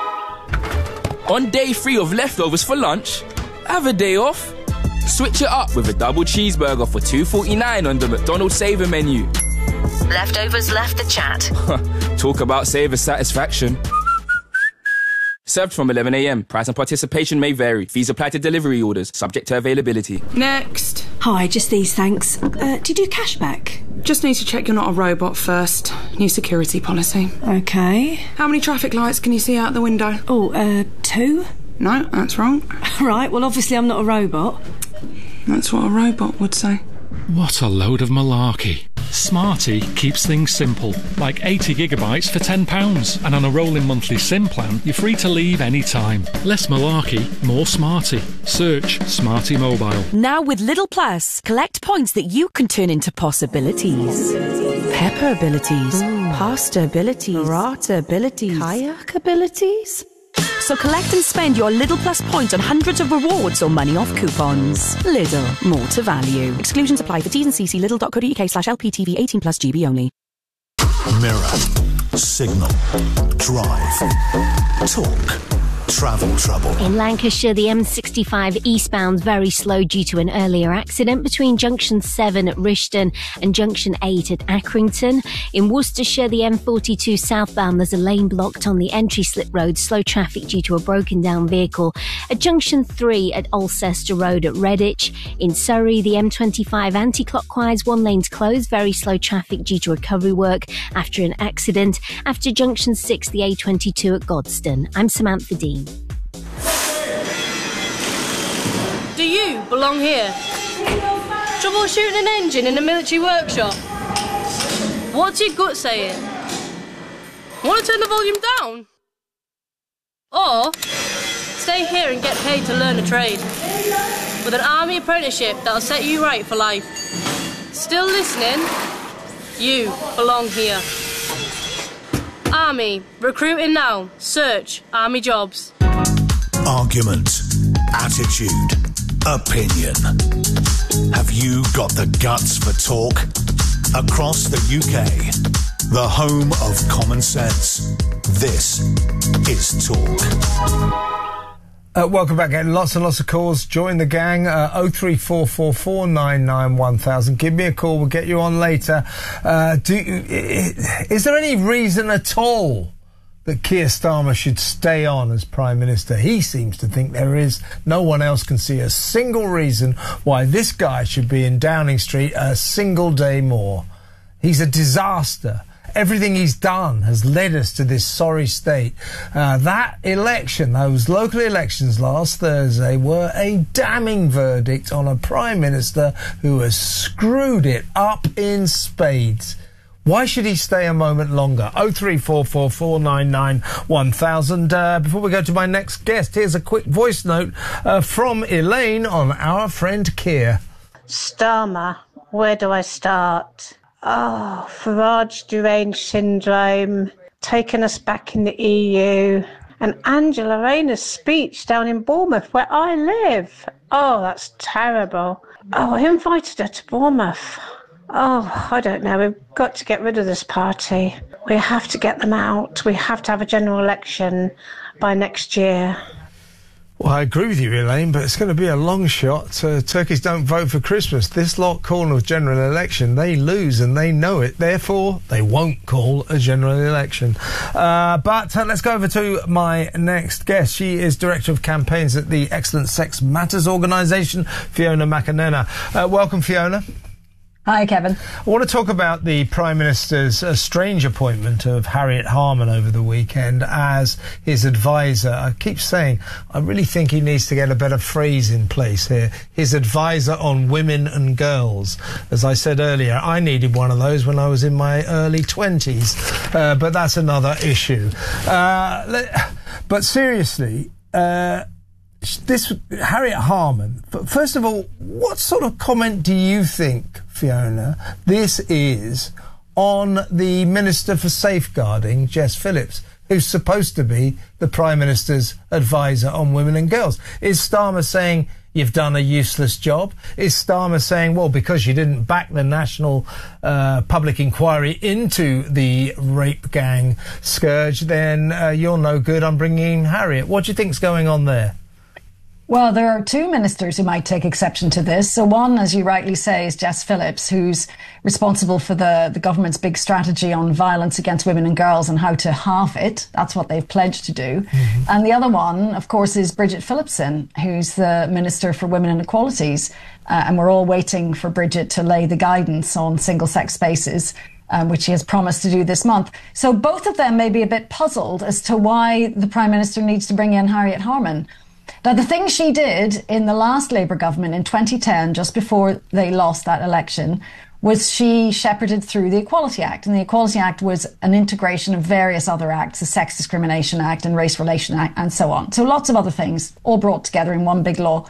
On day three of leftovers for lunch, have a day off. Switch it up with a double cheeseburger for two forty-nine on the McDonald's Saver menu. Leftovers left the chat. Talk about Saver satisfaction. Served from eleven a m. Price and participation may vary. Fees apply to delivery orders, subject to availability. Next. Hi, just these, thanks. Uh, did you cash back? Just need to check you're not a robot first. New security policy. Okay. How many traffic lights can you see out the window? Oh, uh, two? No, that's wrong. Right, well, obviously I'm not a robot. That's what a robot would say. What a load of malarkey. Smarty keeps things simple, like eighty gigabytes for ten pounds. And on a rolling monthly SIM plan, you're free to leave any time. Less malarkey, more Smarty. Search Smarty Mobile. Now with Lidl Plus, collect points that you can turn into possibilities. Pepper abilities, pasta abilities, rata abilities, kayak abilities. So collect and spend your Lidl Plus points on hundreds of rewards or money off coupons. Lidl, more to value. Exclusions apply for T's and C's. Lidl.co.uk slash LPTV eighteen plus G B only. Mirror, Signal, Drive, Talk, Travel Trouble. In Lancashire, the M sixty-five eastbound's very slow due to an earlier accident between junction seven at Rishton and junction eight at Accrington. In Worcestershire, the M forty-two southbound, there's a lane blocked on the entry slip road, slow traffic due to a broken down vehicle. At junction three at Alcester Road at Redditch. In Surrey, the M twenty-five anti-clockwise, one lane's closed, very slow traffic due to recovery work after an accident. After junction six, the A twenty-two at Godstone. I'm Samantha Dean. Do you belong here? Troubleshooting an engine in a military workshop? What's your gut saying? Want to turn the volume down? Or stay here and get paid to learn a trade with an army apprenticeship that'll set you right for life. Still listening? You belong here. Army, recruiting now. Search Army jobs. Argument, attitude, opinion. Have you got the guts for talk? Across the U K, the home of common sense. This is Talk. Uh, welcome back. Getting lots and lots of calls. Join the gang. Uh, oh three four four four nine nine one thousand. Give me a call. We'll get you on later. Uh, do is there any reason at all that Keir Starmer should stay on as Prime Minister? He seems to think there is. No one else can see a single reason why this guy should be in Downing Street a single day more. He's a disaster. Everything he's done has led us to this sorry state. Uh, that election, those local elections last Thursday, were a damning verdict on a Prime Minister who has screwed it up in spades. Why should he stay a moment longer? oh three four four four nine nine one thousand. Uh, before we go to my next guest, here's a quick voice note uh, from Elaine on our friend Keir. Starmer, where do I start? Oh, Farage deranged syndrome, taking us back in the E U, and Angela Rayner's speech down in Bournemouth, where I live. Oh, that's terrible. Oh, I invited her to Bournemouth. Oh, I don't know. We've got to get rid of this party. We have to get them out. We have to have a general election by next year. Well, I agree with you, Elaine, but it's going to be a long shot. Uh, Turkeys don't vote for Christmas. This lot call a general election. They lose and they know it. Therefore, they won't call a general election. Uh, but uh, let's go over to my next guest. She is Director of Campaigns at the Excellent Sex Matters organisation, Fiona McAnena. Uh, welcome, Fiona. Hi, Kevin. I want to talk about the Prime Minister's uh, strange appointment of Harriet Harman over the weekend as his advisor. I keep saying, I really think he needs to get a better phrase in place here. His advisor on women and girls. As I said earlier, I needed one of those when I was in my early twenties. Uh, but that's another issue. Uh, let, but seriously, uh, this Harriet Harman, first of all, what sort of comment do you think, Fiona, this is on the Minister for Safeguarding, Jess Phillips, who's supposed to be the Prime Minister's advisor on women and girls? Is Starmer saying you've done a useless job? Is Starmer saying, well, because you didn't back the national uh, public inquiry into the rape gang scourge, then uh, you're no good, I'm bringing Harriet? What do you think's going on there? Well, there are two ministers who might take exception to this. So one, as you rightly say, is Jess Phillips, who's responsible for the, the government's big strategy on violence against women and girls and how to halve it. That's what they've pledged to do. Mm-hmm. And the other one, of course, is Bridget Phillipson, who's the Minister for Women and Equalities. Uh, and we're all waiting for Bridget to lay the guidance on single-sex spaces, Um, which she has promised to do this month. So both of them may be a bit puzzled as to why the Prime Minister needs to bring in Harriet Harman. Now, the thing she did in the last Labour government in twenty ten, just before they lost that election, was she shepherded through the Equality Act. And the Equality Act was an integration of various other acts, the Sex Discrimination Act and Race Relation Act and so on. So lots of other things all brought together in one big law.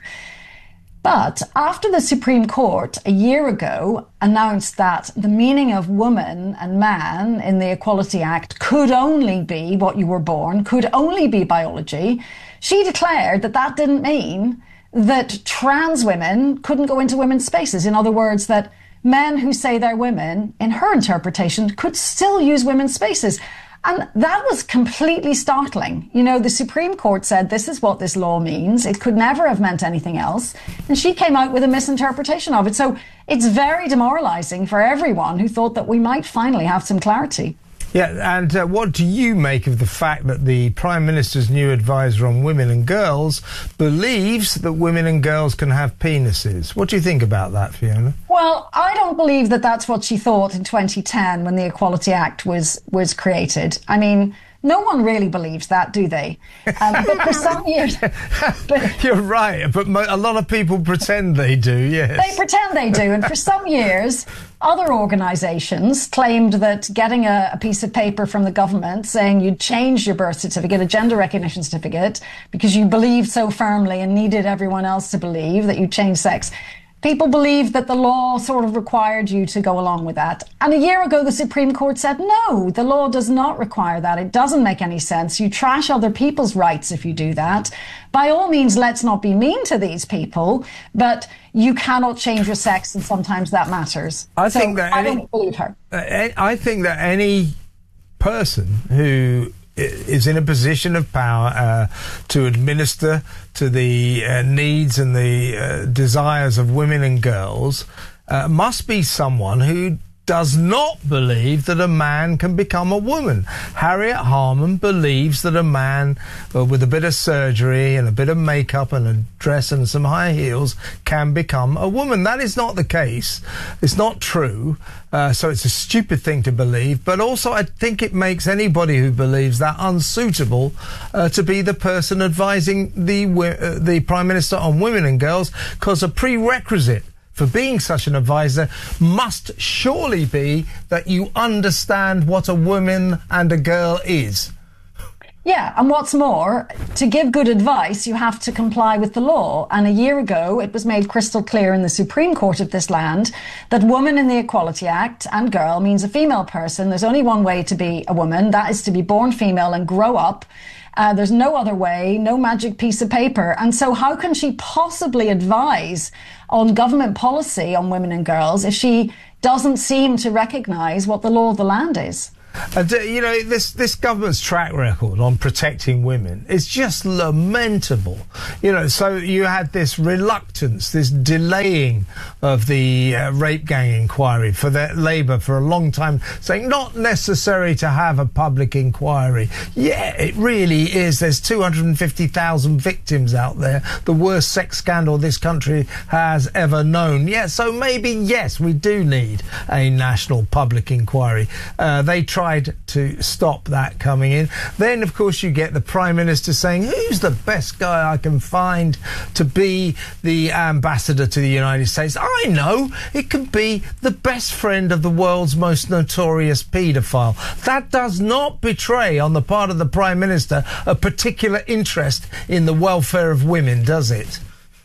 But after the Supreme Court a year ago announced that the meaning of woman and man in the Equality Act could only be what you were born, could only be biology, she declared that that didn't mean that trans women couldn't go into women's spaces. In other words, that men who say they're women, in her interpretation, could still use women's spaces. And that was completely startling. You know, the Supreme Court said this is what this law means. It could never have meant anything else. And she came out with a misinterpretation of it. So it's very demoralising for everyone who thought that we might finally have some clarity. Yeah, and uh, what do you make of the fact that the Prime Minister's new advisor on women and girls believes that women and girls can have penises? What do you think about that, Fiona? Well, I don't believe that that's what she thought in twenty ten when the Equality Act was, was created. I mean, no one really believes that, do they? Um, but for some years... But, You're right, but mo- a lot of people pretend they do, yes. They pretend they do, and for some years, other organisations claimed that getting a, a piece of paper from the government saying you'd change your birth certificate, a gender recognition certificate, because you believed so firmly and needed everyone else to believe that you changed sex. People believed that the law sort of required you to go along with that. And a year ago, the Supreme Court said, no, the law does not require that. It doesn't make any sense. You trash other people's rights if you do that. By all means, let's not be mean to these people, but you cannot change your sex, and sometimes that matters. I so think that I any, don't believe her. Uh, I think that any person who is in a position of power uh, to administer to the uh, needs and the uh, desires of women and girls uh, must be someone who does not believe that a man can become a woman. Harriet Harman believes that a man uh, with a bit of surgery and a bit of makeup and a dress and some high heels can become a woman. That is not the case. It's not true. Uh, so it's a stupid thing to believe. But also I think it makes anybody who believes that unsuitable uh, to be the person advising the, uh, the Prime Minister on women and girls, because a prerequisite for being such an advisor must surely be that you understand what a woman and a girl is. Yeah, and what's more, to give good advice, you have to comply with the law. And a year ago, it was made crystal clear in the Supreme Court of this land that woman in the Equality Act and girl means a female person. There's only one way to be a woman. That is to be born female and grow up. Uh, there's no other way, no magic piece of paper. And so how can she possibly advise on government policy on women and girls if she doesn't seem to recognise what the law of the land is? And, uh, you know, this, this government's track record on protecting women is just lamentable. You know, so you had this reluctance, this delaying of the uh, rape gang inquiry for the Labour for a long time, saying not necessary to have a public inquiry. Yeah, it really is. There's two hundred fifty thousand victims out there, the worst sex scandal this country has ever known. Yeah, so maybe, yes, we do need a national public inquiry. Uh, they try tried to stop that coming in. Then, of course, you get the Prime Minister saying, who's the best guy I can find to be the ambassador to the United States? I know, it could be the best friend of the world's most notorious paedophile. That does not betray, on the part of the Prime Minister, a particular interest in the welfare of women, does it?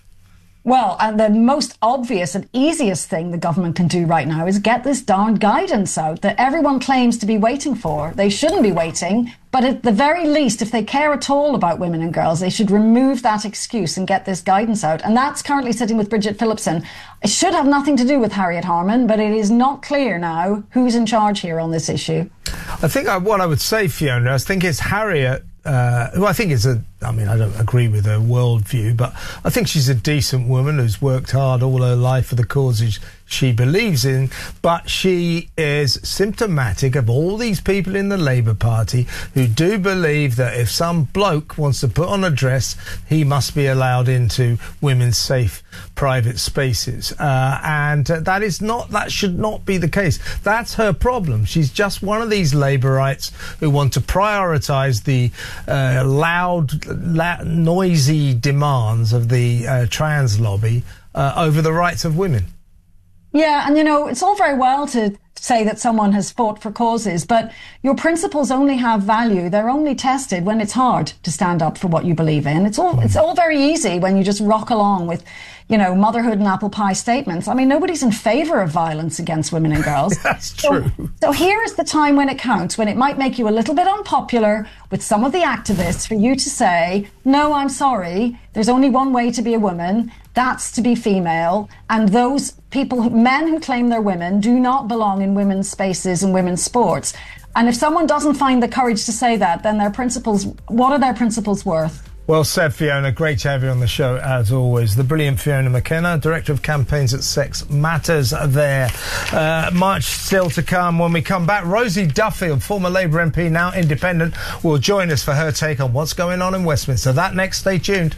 Well, and the most obvious and easiest thing the government can do right now is get this darned guidance out that everyone claims to be waiting for. They shouldn't be waiting, but at the very least, if they care at all about women and girls, they should remove that excuse and get this guidance out. And that's currently sitting with Bridget Phillipson. It should have nothing to do with Harriet Harman, but it is not clear now who's in charge here on this issue. I think I, what I would say, Fiona, I think it's Harriet, uh, who I think is a, I mean, I don't agree with her worldview, but I think she's a decent woman who's worked hard all her life for the causes she believes in, but she is symptomatic of all these people in the Labour Party who do believe that if some bloke wants to put on a dress, he must be allowed into women's safe private spaces. Uh, and uh, that is not, that should not be the case. That's her problem. She's just one of these Labourites who want to prioritise the uh, loud, la- noisy demands of the uh, trans lobby uh, over the rights of women. Yeah, and you know, it's all very well to say that someone has fought for causes, but your principles only have value. They're only tested when it's hard to stand up for what you believe in. It's all, it's all very easy when you just rock along with, you know, motherhood and apple pie statements. I mean, nobody's in favour of violence against women and girls. That's true. So, so here is the time when it counts, when it might make you a little bit unpopular with some of the activists for you to say, no, I'm sorry, there's only one way to be a woman, that's to be female, and those people, who, men who claim they're women, do not belong in women's spaces and women's sports. And if someone doesn't find the courage to say that, then their principles, what are their principles worth? Well said, Fiona. Great to have you on the show, as always. The brilliant Fiona McKenna, Director of Campaigns at Sex Matters there. Uh, much still to come when we come back. Rosie Duffield, former Labour M P, now independent, will join us for her take on what's going on in Westminster. That next, stay tuned.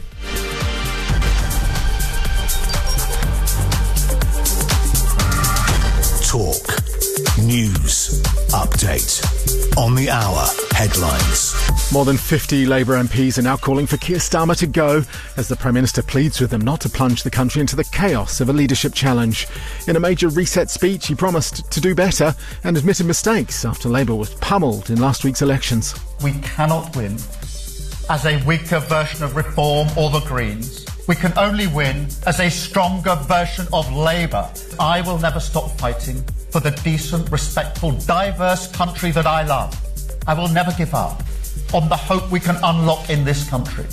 Talk. News. Update. On the hour. Headlines. More than fifty Labour M Ps are now calling for Keir Starmer to go as the Prime Minister pleads with them not to plunge the country into the chaos of a leadership challenge. In a major reset speech, he promised to do better and admitted mistakes after Labour was pummeled in last week's elections. We cannot win as a weaker version of Reform or the Greens. We can only win as a stronger version of Labour. I will never stop fighting for the decent, respectful, diverse country that I love. I will never give up on the hope we can unlock in this country.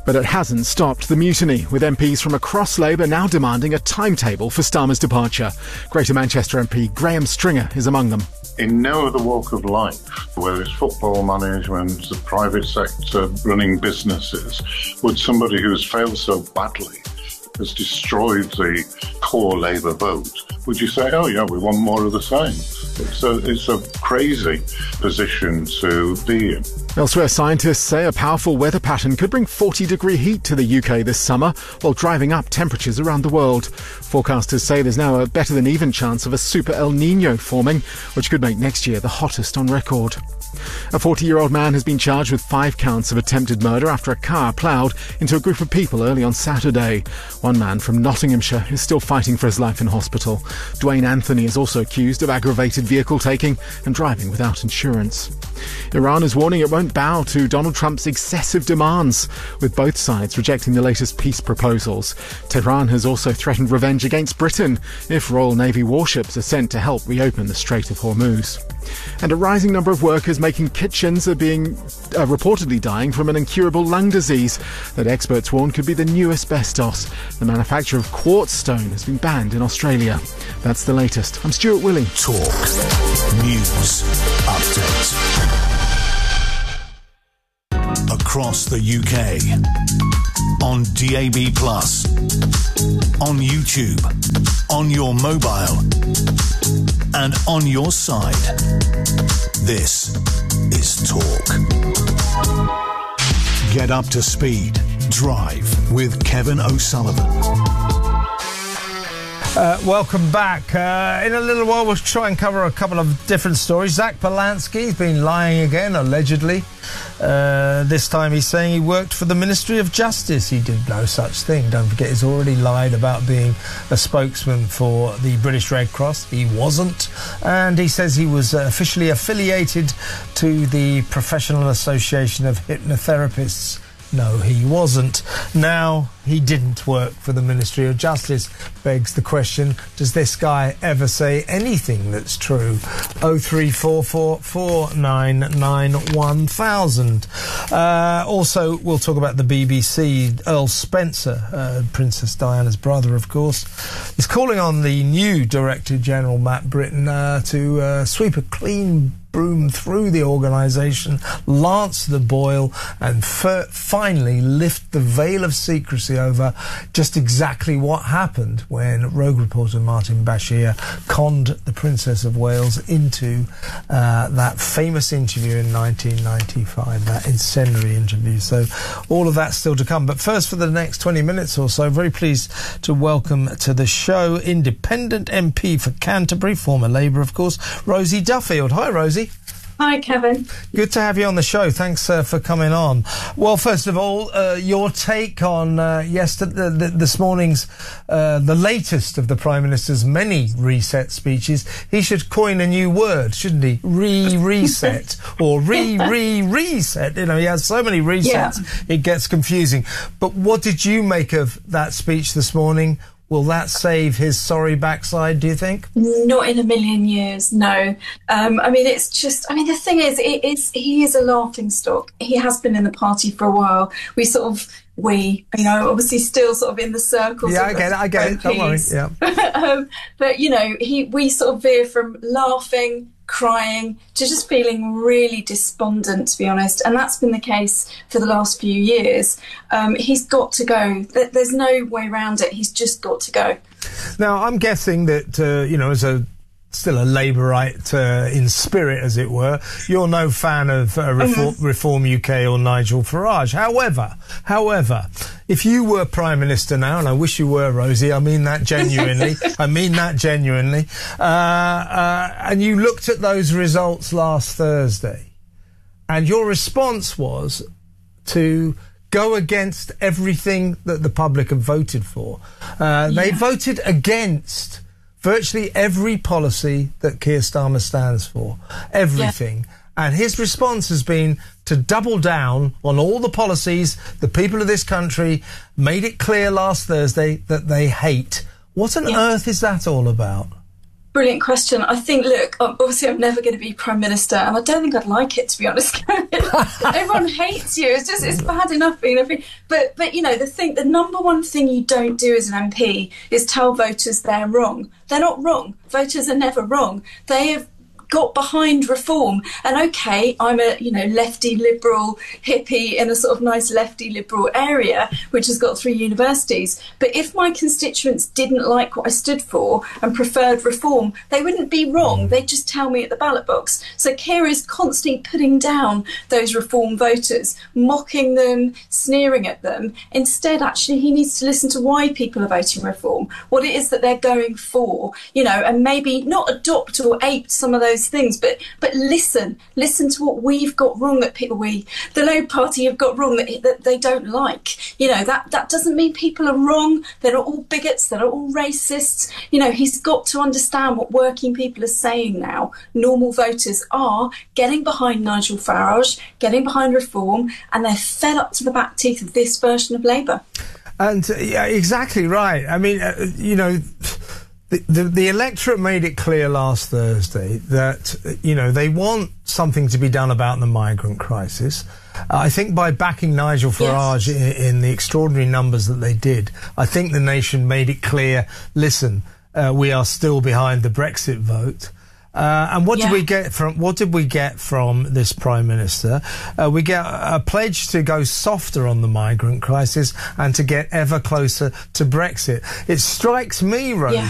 But it hasn't stopped the mutiny, with M Ps from across Labour now demanding a timetable for Starmer's departure. Greater Manchester M P Graham Stringer is among them. In no other walk of life, whether it's football management, the private sector, running businesses, would somebody who has failed so badly, has destroyed the core Labour vote, would you say, oh yeah, we want more of the same? It's a, it's a crazy position to be in. Elsewhere, scientists say a powerful weather pattern could bring forty degree heat to the U K this summer, while driving up temperatures around the world. Forecasters say there's now a better than even chance of a super El Niño forming, which could make next year the hottest on record. A forty-year-old man has been charged with five counts of attempted murder after a car ploughed into a group of people early on Saturday. One man from Nottinghamshire is still fighting for his life in hospital. Dwayne Anthony is also accused of aggravated vehicle taking and driving without insurance. Iran is warning it won't bow to Donald Trump's excessive demands, with both sides rejecting the latest peace proposals. Tehran has also threatened revenge against Britain if Royal Navy warships are sent to help reopen the Strait of Hormuz. And a rising number of workers making kitchens are being uh, reportedly dying from an incurable lung disease that experts warn could be the new asbestos. The manufacture of quartz stone has been banned in Australia. That's the latest. I'm Stuart Willing. Talk News Update. Across the U K, on D A B plus, on YouTube, on your mobile, and on your side. This is Talk. Get up to speed. Drive with Kevin O'Sullivan. Uh, welcome back. Uh, in a little while, we'll try and cover a couple of different stories. Zach Polanski's been lying again, allegedly. Uh, this time he's saying he worked for the Ministry of Justice. He did no such thing. Don't forget, he's already lied about being a spokesman for the British Red Cross. He wasn't. And he says he was uh, officially affiliated to the Professional Association of Hypnotherapists. No, he wasn't. Now, he didn't work for the Ministry of Justice. Begs the question, does this guy ever say anything that's true? oh three four four, four nine nine, one thousand. Uh, also, we'll talk about the B B C. Earl Spencer, uh, Princess Diana's brother, of course, is calling on the new Director General, Matt Britton, uh, to uh, sweep a clean broom through the organisation, lance the boil, and f- finally lift the veil of secrecy over just exactly what happened when rogue reporter Martin Bashir conned the Princess of Wales into uh, that famous interview in nineteen ninety-five, that incendiary interview. So all of that's still to come. But first, for the next twenty minutes or so, very pleased to welcome to the show Independent M P for Canterbury, former Labour, of course, Rosie Duffield. Hi, Rosie. Hi, Kevin. Good to have you on the show. Thanks uh, for coming on. Well, first of all, uh, your take on uh, yesterday, the, this morning's, uh, the latest of the Prime Minister's many reset speeches. He should coin a new word, shouldn't he? Re-reset or re-re-reset. You know, he has so many resets, yeah. It gets confusing. But what did you make of that speech this morning? Will that save his sorry backside, do you think? Not in a million years, no. Um, I mean, it's just, I mean, the thing is, it is, he is a laughing stock. He has been in the party for a while. We sort of, we, you know, obviously still sort of in the circles. Yeah, I get it, I get it, don't worry, yeah. um, but, you know, he, we sort of veer from laughing, crying, to just feeling really despondent, to be honest. And that's been the case for the last few years. Um, he's got to go. There's no way around it. He's just got to go. Now, I'm guessing that, uh, you know, as a still a Labourite uh, in spirit, as it were, you're no fan of uh, Reform, mm-hmm. Reform U K or Nigel Farage. However, however, if you were Prime Minister now, and I wish you were, Rosie, I mean that genuinely, I mean that genuinely, uh, uh, and you looked at those results last Thursday, and your response was to go against everything that the public have voted for. Uh, yeah. They voted against virtually every policy that Keir Starmer stands for. Everything. Yeah. And his response has been to double down on all the policies the people of this country made it clear last Thursday that they hate. What on yeah. earth is that all about? Brilliant question. I think, look, obviously I'm never going to be Prime Minister, and I don't think I'd like it, to be honest. Everyone hates you. It's just, it's bad enough being a thing. But, but, you know, the thing, the number one thing you don't do as an M P is tell voters they're wrong. They're not wrong. Voters are never wrong. They have got behind reform. And okay, I'm a, you know, lefty liberal hippie in a sort of nice lefty liberal area, which has got three universities. But if my constituents didn't like what I stood for and preferred reform, they wouldn't be wrong. They'd just tell me at the ballot box. So Keir is constantly putting down those reform voters, mocking them, sneering at them. Instead, actually, he needs to listen to why people are voting reform, what it is that they're going for, you know, and maybe not adopt or ape some of those things, but but listen, listen to what we've got wrong that people, we, the Labour Party have got wrong that, that they don't like. You know, that, that doesn't mean people are wrong. They're not all bigots. They're not all racists. You know, he's got to understand what working people are saying now. Normal voters are getting behind Nigel Farage, getting behind reform, and they're fed up to the back teeth of this version of Labour. And uh, yeah, exactly right. I mean, uh, you know, The, the, the electorate made it clear last Thursday that, you know, they want something to be done about the migrant crisis. Uh, I think by backing Nigel Farage yes. in, in the extraordinary numbers that they did, I think the nation made it clear, listen, uh, we are still behind the Brexit vote. Uh, and what yeah. did we get from what did we get from this Prime Minister? Uh, we get a pledge to go softer on the migrant crisis and to get ever closer to Brexit. It strikes me, Rose, yeah.